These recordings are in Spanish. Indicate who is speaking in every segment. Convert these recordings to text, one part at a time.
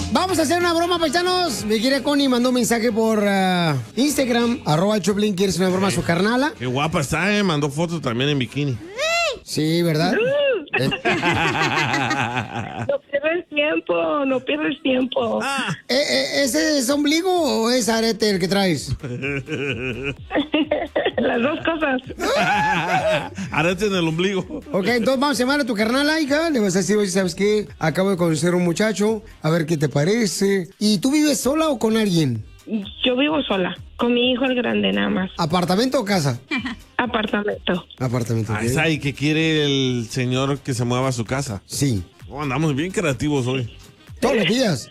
Speaker 1: Vamos a hacer una broma, paisanos. Mi querida Connie mandó un mensaje por Instagram, @Choplin, ¿quieres una broma a su carnala?
Speaker 2: Qué guapa está, mandó fotos también en bikini.
Speaker 1: Sí, ¿verdad?
Speaker 3: No pierdes tiempo, no pierdes tiempo.
Speaker 1: ¿Ese es ombligo o es arete el que traes?
Speaker 3: Las dos cosas.
Speaker 2: Arete en el ombligo.
Speaker 1: Ok, entonces vamos a llamar a tu carnala, hija. Le vas a decir, oye, ¿sabes qué? Acabo de conocer a un muchacho, a ver qué te parece. ¿Y tú vives sola o con alguien?
Speaker 3: Yo vivo sola, con mi hijo el grande nada más.
Speaker 1: ¿Apartamento o casa?
Speaker 3: Apartamento.
Speaker 1: Apartamento.
Speaker 2: Ahí está, ¿y qué quiere el señor que se mueva a su casa?
Speaker 1: Sí.
Speaker 2: Oh, andamos bien creativos hoy.
Speaker 1: Todos los días.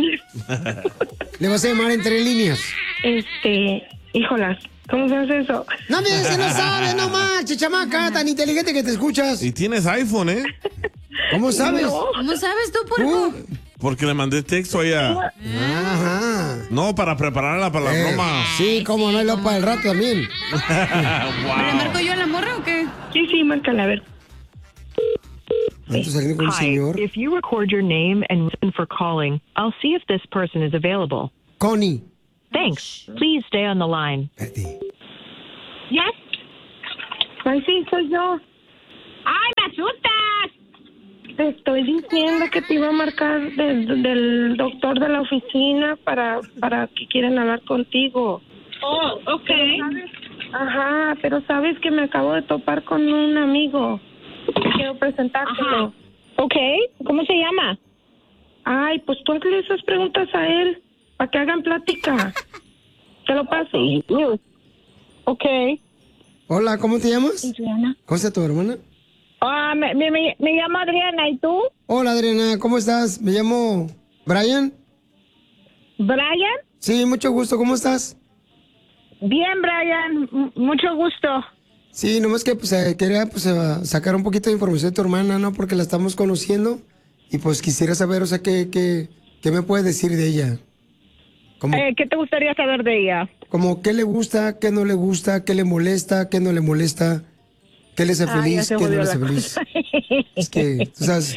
Speaker 1: Le vas a llamar entre líneas.
Speaker 3: Híjolas, ¿cómo se hace eso?
Speaker 1: No me digas que no sabes, no manches, chamaca, tan inteligente que te escuchas.
Speaker 2: Y tienes iPhone, ¿eh?
Speaker 1: ¿Cómo sabes?
Speaker 3: No.
Speaker 4: ¿Cómo sabes tú, puerco?
Speaker 2: Porque le mandé texto a ella.
Speaker 1: Ajá.
Speaker 2: No, para prepararla para la broma.
Speaker 1: Sí, cómo no, y lo para el rato también.
Speaker 4: ¿Le marco yo a la morra o qué?
Speaker 3: Sí, márcala, a ver.
Speaker 1: ¿Estás saliendo con un señor?
Speaker 5: If you record your name and reason for calling, I'll see if this person is available.
Speaker 1: Connie.
Speaker 5: Thanks. Please stay on the line.
Speaker 3: ¿Yes? Ay, sí, soy yo.
Speaker 4: ¡Ay, me asustas!
Speaker 3: Te estoy diciendo que te iba a marcar del doctor de la oficina para que quieren hablar contigo.
Speaker 4: Oh, ok.
Speaker 3: Ajá, pero sabes que me acabo de topar con un amigo. Quiero presentártelo.
Speaker 6: Ok, ¿cómo se llama?
Speaker 3: Ay, pues tú hazle esas preguntas a él, para que hagan plática. Te lo paso.
Speaker 6: Ok.
Speaker 1: Hola, ¿cómo te llamas?
Speaker 6: Adriana.
Speaker 1: ¿Cómo está tu hermana?
Speaker 6: Me llamo Adriana, ¿y tú?
Speaker 1: Hola, Adriana, ¿cómo estás? Me llamo Brian.
Speaker 6: ¿Brian?
Speaker 1: Sí, mucho gusto, ¿cómo estás?
Speaker 6: Bien, Brian, mucho gusto.
Speaker 1: Sí, nomás que pues, quería sacar un poquito de información de tu hermana, ¿no? Porque la estamos conociendo y pues quisiera saber, o sea, ¿qué me puedes decir de ella?
Speaker 6: ¿Qué te gustaría saber de ella?
Speaker 1: Como qué le gusta, qué no le gusta, qué le molesta, qué no le molesta, qué le hace feliz, qué no le hace feliz. Es que, tú sabes...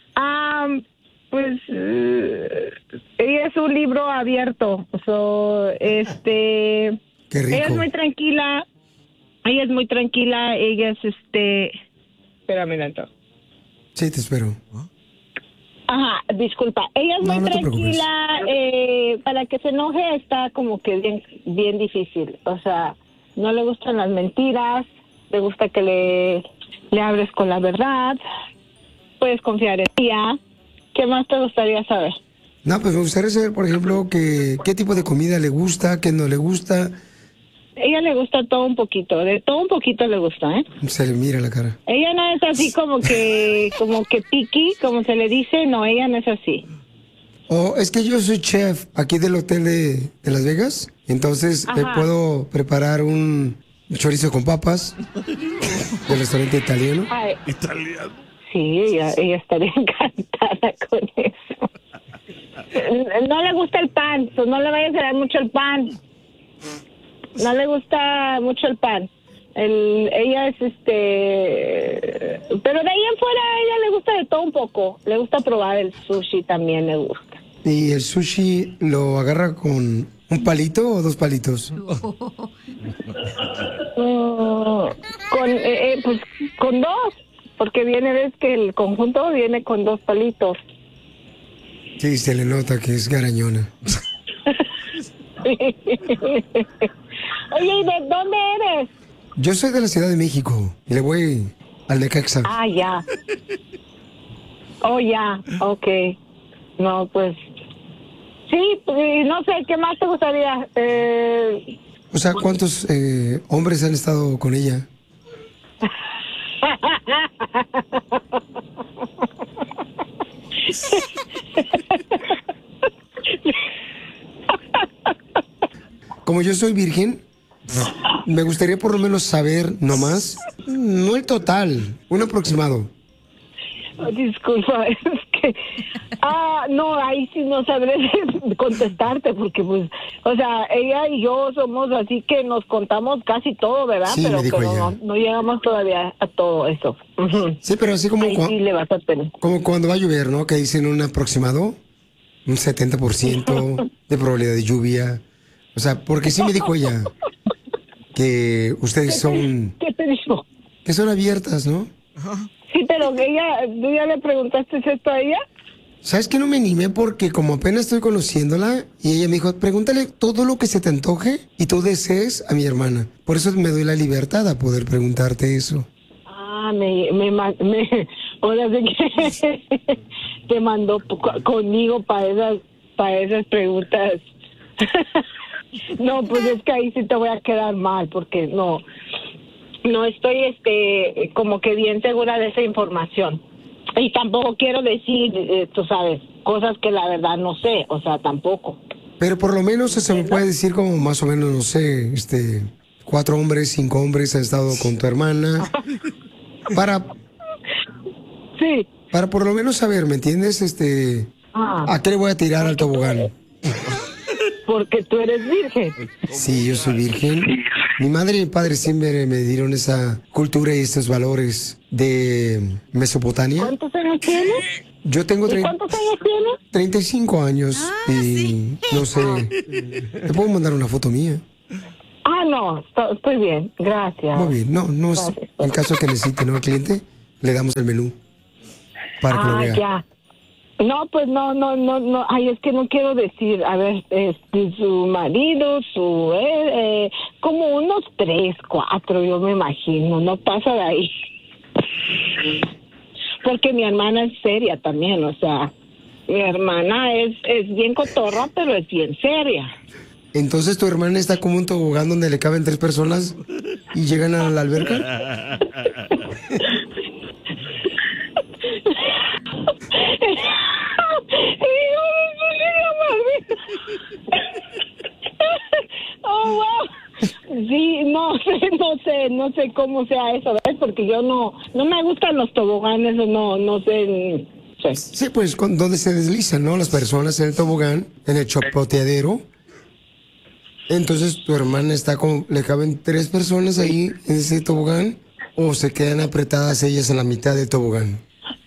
Speaker 6: Pues ella es un libro abierto.
Speaker 1: Qué rico.
Speaker 6: Ella es muy tranquila. Ella es Espérame un momento.
Speaker 1: Sí, te espero.
Speaker 6: Ajá, disculpa. Ella es muy
Speaker 1: No te
Speaker 6: tranquila. Para que se enoje está como que bien difícil. O sea, no le gustan las mentiras. Le gusta que le hables con la verdad. Puedes confiar en ella. ¿Qué más te gustaría saber?
Speaker 1: No, pues me gustaría saber, por ejemplo, qué tipo de comida le gusta, qué no le gusta.
Speaker 6: Ella le gusta todo un poquito, de todo un poquito le gusta, ¿eh?
Speaker 1: Se le mira la cara.
Speaker 6: Ella no es así como que picky, como se le dice, no, ella no es así.
Speaker 1: Es que yo soy chef aquí del hotel de Las Vegas, entonces
Speaker 6: Ajá.
Speaker 1: puedo preparar un chorizo con papas del restaurante italiano.
Speaker 6: Ay,
Speaker 2: Italiano.
Speaker 6: sí, ella estaría encantada con eso. No le gusta el pan, pues no le vayas a dar mucho el pan. No le gusta mucho el pan. Ella es pero de ahí en fuera a ella le gusta de todo un poco. Le gusta probar el sushi también, le gusta.
Speaker 1: ¿Y el sushi lo agarra con un palito o dos palitos?
Speaker 6: Pues con dos, porque ves que el conjunto viene con dos palitos.
Speaker 1: Sí, se le nota que es garañona.
Speaker 6: Oye, ¿y de dónde eres?
Speaker 1: Yo soy de la Ciudad de México y le voy al Necaxa.
Speaker 6: Ah, ya. Oh, ya, ok. No, pues... Sí, no sé, ¿qué más te gustaría?
Speaker 1: O sea, ¿cuántos hombres han estado con ella? Como yo soy virgen, me gustaría por lo menos saber nomás, no el total, un aproximado.
Speaker 6: Disculpa, es que... no, ahí sí no sabré contestarte porque, pues, o sea, ella y yo somos así que nos contamos casi todo, ¿verdad?
Speaker 1: Sí, me dijo ella.
Speaker 6: No llegamos todavía a todo eso.
Speaker 1: Sí, pero así como,
Speaker 6: Ahí sí le vas a tener.
Speaker 1: como cuando va a llover, ¿no? Que dicen un aproximado. un 70% de probabilidad de lluvia. O sea, porque sí me dijo ella que ustedes son...
Speaker 6: ¿Qué te dijo?
Speaker 1: Que son abiertas, ¿no?
Speaker 6: Sí, pero ¿tú ya le preguntaste esto a ella?
Speaker 1: ¿Sabes que no me animé? Porque como apenas estoy conociéndola, y ella me dijo, pregúntale todo lo que se te antoje y tú desees a mi hermana. Por eso me doy la libertad a poder preguntarte eso.
Speaker 6: Ah, ahora sí que te mandó conmigo para esas preguntas. No, pues es que ahí sí te voy a quedar mal, porque no estoy como que bien segura de esa información. Y tampoco quiero decir, tú sabes, cosas que la verdad no sé, o sea, tampoco.
Speaker 1: Pero por lo menos se me puede decir como más o menos, no sé, 4 hombres, 5 hombres han estado con tu hermana.
Speaker 6: Sí.
Speaker 1: Para por lo menos saber, ¿me entiendes? ¿A qué le voy a tirar al tobogán?
Speaker 6: Porque tú eres virgen.
Speaker 1: Sí, yo soy virgen. Mi madre y mi padre siempre me dieron esa cultura y estos valores de Mesopotamia.
Speaker 6: ¿Cuántos años tienes?
Speaker 1: Yo tengo
Speaker 6: ¿Cuántos años tienes?
Speaker 1: 35 años y no sé, ¿te puedo mandar una foto mía?
Speaker 6: No, estoy bien, gracias.
Speaker 1: Muy bien, no es el caso que necesite, ¿no? Al cliente le damos el menú para que lo vea.
Speaker 6: Ya. No, pues no, ay, es que no quiero decir, a ver, su marido, como unos 3, 4, yo me imagino, no pasa de ahí. Porque mi hermana es seria también, o sea, mi hermana es bien cotorra, pero es bien seria.
Speaker 1: Entonces tu hermana está como un tobogán donde le caben 3 personas y llegan a la alberca.
Speaker 6: Oh, wow. Sí, no sé cómo sea eso, ¿ves? Porque yo no me gustan los toboganes, no sé.
Speaker 1: Sí, pues donde se deslizan, ¿no? Las personas en el tobogán, en el chapoteadero. Entonces tu hermana está le caben 3 personas ahí en ese tobogán, o se quedan apretadas ellas en la mitad del tobogán.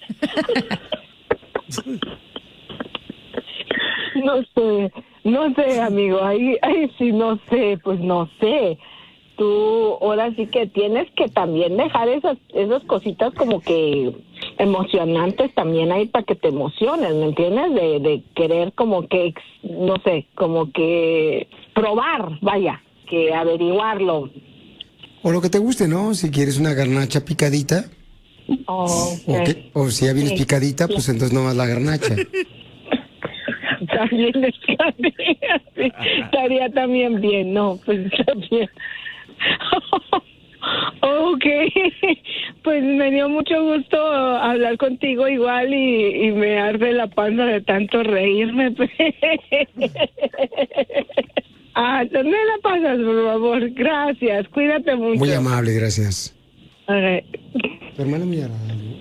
Speaker 6: No sé, amigo, ahí sí no sé, pues no sé. Tú ahora sí que tienes que también dejar esas cositas como que emocionantes también ahí para que te emociones, ¿me entiendes? De querer como que, no sé, como que probar, vaya, que averiguarlo.
Speaker 1: O lo que te guste, ¿no? Si quieres una garnacha picadita. O si ya vienes picadita, pues entonces no más la garnacha.
Speaker 6: También estaría también bien, no, pues está bien. Ok, pues me dio mucho gusto hablar contigo igual y me arde la panza de tanto reírme. No me la pasas, por favor, gracias, cuídate mucho.
Speaker 1: Muy amable, gracias.
Speaker 6: Okay.
Speaker 1: Tu hermana muy agradable.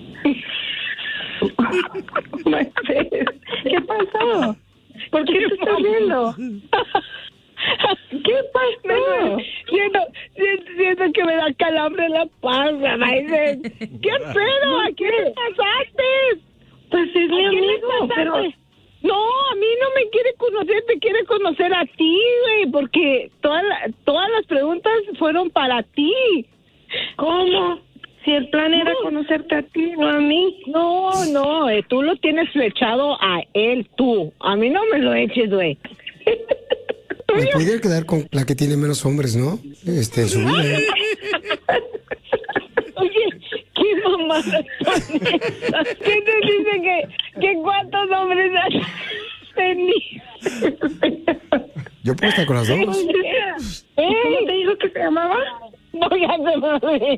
Speaker 6: ¿Qué pasó? ¿Por qué te estás viendo? ¿Qué pasó? Siento que me da calambre en la panza, Maiden. ¿Qué pedo? ¿A quién le pasaste? Pues es mi amigo, pero... No, a mí no me quiere conocer, te quiere conocer a ti, güey, porque todas las preguntas fueron para ti.
Speaker 3: ¿Cómo? Si el plan era conocerte a ti, no a mí.
Speaker 6: No, tú lo tienes flechado a él, tú. A mí no me lo eches, güey.
Speaker 1: Me pudiera quedar con la que tiene menos hombres, ¿no? En su vida.
Speaker 6: Oye, ¿qué mamá son esas? ¿Qué te dice que cuántos hombres has tenido?
Speaker 1: Yo puedo estar con las 2.
Speaker 3: ¿Cómo te dijo que se llamaba?
Speaker 6: No, ya se me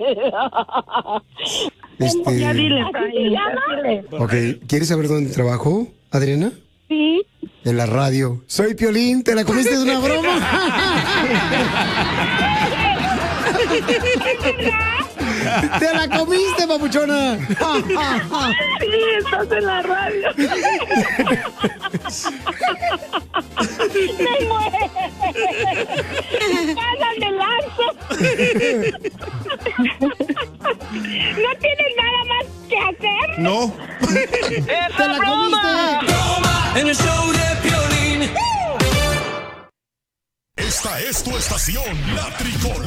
Speaker 6: olvidó.
Speaker 3: Ya dile,
Speaker 6: dile.
Speaker 1: Ok, ¿quieres saber dónde trabajo, Adriana?
Speaker 6: Sí.
Speaker 1: En la radio. Soy Piolín, ¿te la comiste de una broma? ¡Te la comiste, papuchona!
Speaker 3: Sí, estás en la radio.
Speaker 6: ¡Me muero! ¡Pásame el lanzo! ¿No tienes nada más que hacer?
Speaker 2: No.
Speaker 1: ¡Te la comiste!
Speaker 7: En el show de Esta es tu estación, La Tricolor.